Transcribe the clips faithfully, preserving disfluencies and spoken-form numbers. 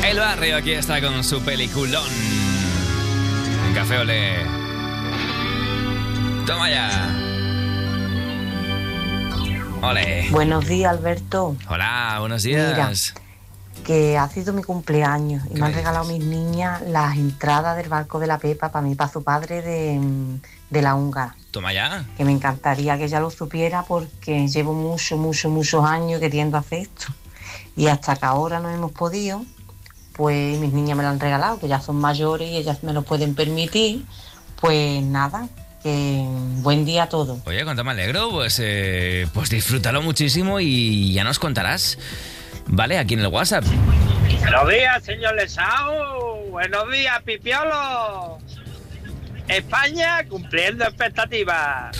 El Barrio aquí está con su peliculón. En Café Olé. Toma ya. Ole. Buenos días, Alberto. Hola, buenos días. Mira, que ha sido mi cumpleaños y me han regalado mis niñas las entradas del barco de la Pepa para mí, para su padre de, de la húngara. Toma ya. Que me encantaría que ella lo supiera porque llevo muchos, muchos, muchos años queriendo hacer esto. Y hasta que ahora no hemos podido, pues mis niñas me lo han regalado, que ya son mayores y ellas me lo pueden permitir. Pues nada, que buen día a todos. Oye, cuánto me alegro, pues, eh, pues disfrútalo muchísimo y ya nos contarás. Vale, aquí en el WhatsApp. Buenos días, señor Lesao. Buenos días, Pipiolo. España cumpliendo expectativas.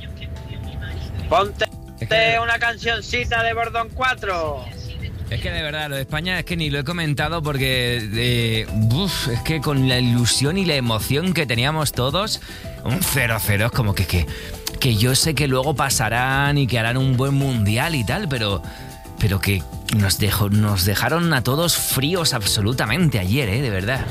Ponte es que... una cancioncita de Bordón cuatro. Es que de verdad, lo de España es que ni lo he comentado porque eh, uf, es que con la ilusión y la emoción que teníamos todos, un cero cero es como que, que, que yo sé que luego pasarán y que harán un buen mundial y tal, pero, pero que nos, dejó, nos dejaron a todos fríos absolutamente ayer, ¿eh? De verdad.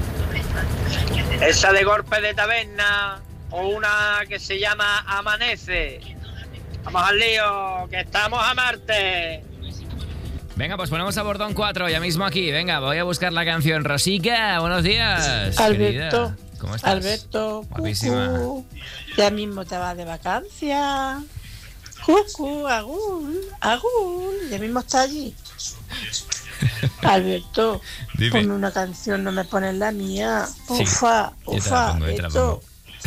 Esa de golpe de taberna o una que se llama Amanece. Vamos al lío, que estamos a Marte. Venga, pues ponemos a Bordón cuatro ya mismo aquí. Venga, voy a buscar la canción. Rosica, buenos días. Alberto. Querida. ¿Cómo estás? Alberto. Guapísima. Cucú. Ya mismo te vas de vacancia. Cucú, agul, agul. Ya mismo está allí. Alberto, Dime. ponme una canción, no me pones la mía. Sí, Ufa, yo te la ufa, pongo, yo te la esto.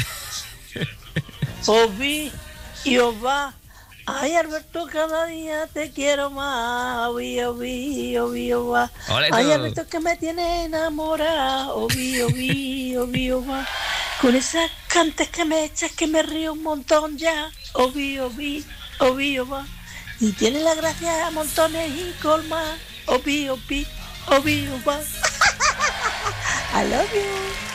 Obi y Oba. Ay, Alberto, cada día te quiero más. Obi, obi, obi, oba. Hola, Ay, tú. Alberto, que me tiene enamorada. Obi, obi, obi, oba. Con esas cantes que me echas que me río un montón ya. Obi, obi, obi, oba. Y tiene la gracia a montones y colma. Obi, obi, obi, oba. I love you.